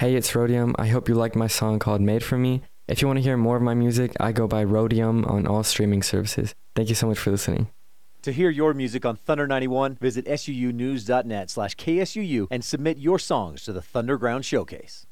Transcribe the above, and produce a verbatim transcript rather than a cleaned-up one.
Hey, it's Rhodium. I hope you like my song called Made For Me. If you want to hear more of my music, I go by Rhodium on all streaming services. Thank you so much for listening. To hear your music on Thunder ninety-one, visit suunews.net slash KSUU and submit your songs to the Thunderground Showcase.